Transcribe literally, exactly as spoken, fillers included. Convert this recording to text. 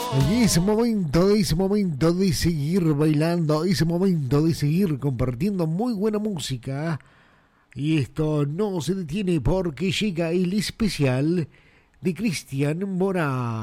Y es momento, es momento de seguir bailando, es momento de seguir compartiendo muy buena música. Y esto no se detiene porque llega el especial de Cristian Mora.